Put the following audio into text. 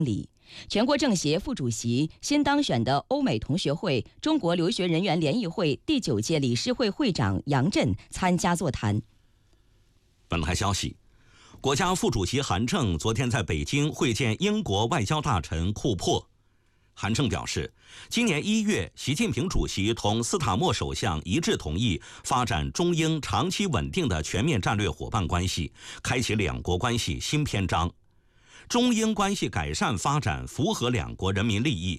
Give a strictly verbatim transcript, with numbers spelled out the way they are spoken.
礼。全国政协副主席、新当选的欧美同学会中国留学人员联谊会第九届理事会会长杨震参加座谈。 本台消息，国家副主席韩正昨天在北京会见英国外交大臣库珀。韩正表示，今年一月，习近平主席同斯塔默首相一致同意发展中英长期稳定的全面战略伙伴关系，开启两国关系新篇章。中英关系改善发展符合两国人民利益，